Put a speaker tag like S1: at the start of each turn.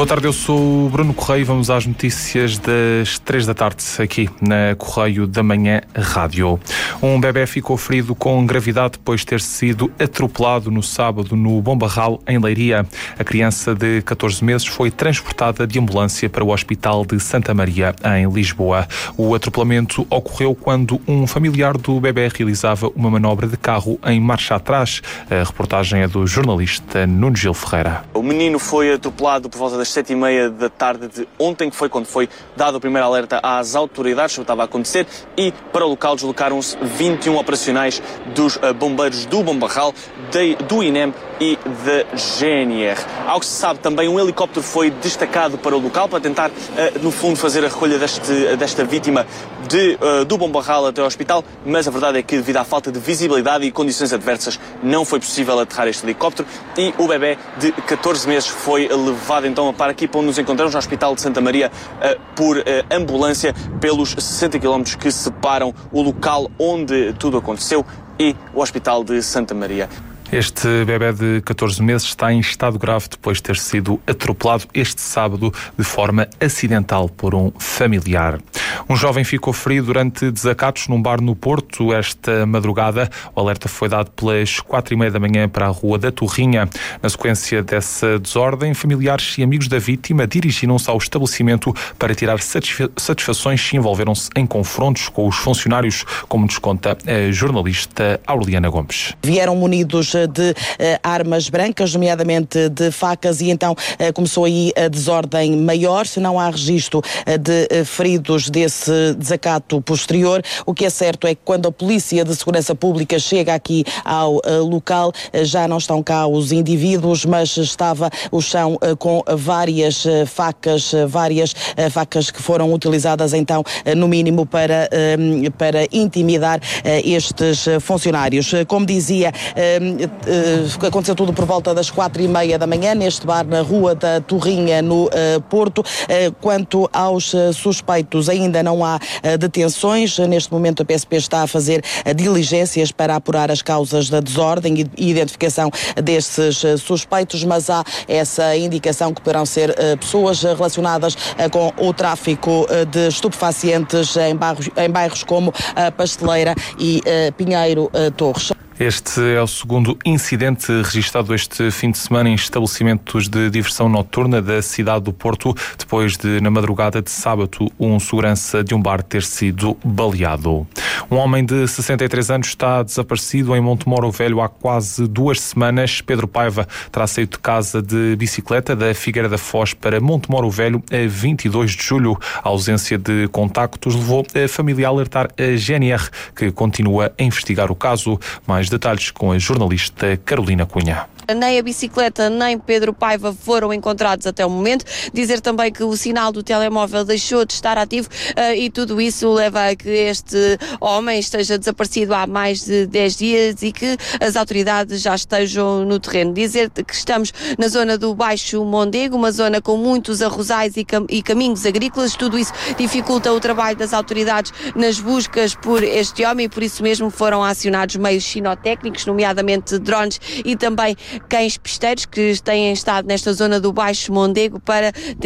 S1: Boa tarde, eu sou o Bruno Correia e vamos às notícias das 3 da tarde aqui na Correio da Manhã Rádio. Um bebê ficou ferido com gravidade depois de ter sido atropelado no sábado no Bombarral, em Leiria. A criança de 14 meses foi transportada de ambulância para o Hospital de Santa Maria, em Lisboa. O atropelamento ocorreu quando um familiar do bebê realizava uma manobra de carro em marcha atrás. A reportagem é do jornalista Nuno Gil Ferreira.
S2: O menino foi atropelado por volta das 7h30 da tarde de ontem, que foi quando foi dado o primeiro alerta às autoridades sobre o que estava a acontecer, e para o local deslocaram-se 21 operacionais dos bombeiros do Bombarral, do INEM e da GNR. Ao que se sabe, também um helicóptero foi destacado para o local para tentar, no fundo, fazer a recolha desta vítima do Bombarral até ao hospital, mas a verdade é que, devido à falta de visibilidade e condições adversas, não foi possível aterrar este helicóptero e o bebê de 14 meses foi levado então para aqui, para onde nos encontramos, no Hospital de Santa Maria, por ambulância, pelos 60 km que separam o local onde tudo aconteceu e o Hospital de Santa Maria.
S1: Este bebé de 14 meses está em estado grave depois de ter sido atropelado este sábado de forma acidental por um familiar. Um jovem ficou ferido durante desacatos num bar no Porto esta madrugada. O alerta foi dado pelas 4h30 da manhã para a Rua da Torrinha. Na sequência dessa desordem, familiares e amigos da vítima dirigiram-se ao estabelecimento para tirar satisfações e envolveram-se em confrontos com os funcionários, como nos conta a jornalista Aureliana Gomes.
S3: Vieram munidos de armas brancas, nomeadamente de facas, e então começou aí a desordem maior. Se não há registro de feridos desse desacato posterior, o que é certo é que quando a Polícia de Segurança Pública chega aqui ao local, já não estão cá os indivíduos, mas estava o chão com várias facas que foram utilizadas então no mínimo para intimidar estes funcionários. Como dizia, aconteceu tudo por volta das 4h30 da manhã neste bar na Rua da Torrinha, no Porto. Quanto aos suspeitos, ainda não há detenções. Neste momento a PSP está a fazer diligências para apurar as causas da desordem e identificação desses suspeitos, mas há essa indicação que poderão ser pessoas relacionadas com o tráfico de estupefacientes em bairros como a Pasteleira e Pinheiro Torres.
S1: Este é o segundo incidente registado este fim de semana em estabelecimentos de diversão noturna da cidade do Porto, depois de, na madrugada de sábado, um segurança de um bar ter sido baleado. Um homem de 63 anos está desaparecido em Montemoro Velho há quase 2 semanas. Pedro Paiva terá saído de casa de bicicleta da Figueira da Foz para Montemoro Velho a 22 de julho. A ausência de contactos levou a família a alertar a GNR, que continua a investigar o caso. Mais detalhes com a jornalista Carolina Cunha.
S4: Nem a bicicleta nem Pedro Paiva foram encontrados até o momento. Dizer também que o sinal do telemóvel deixou de estar ativo e tudo isso leva a que este homem esteja desaparecido há mais de 10 dias e que as autoridades já estejam no terreno. Dizer que estamos na zona do Baixo Mondego, uma zona com muitos arrozais e caminhos agrícolas. Tudo isso dificulta o trabalho das autoridades nas buscas por este homem e por isso mesmo foram acionados meios sinotécnicos, nomeadamente drones e também cães pisteiros que têm estado nesta zona do Baixo Mondego para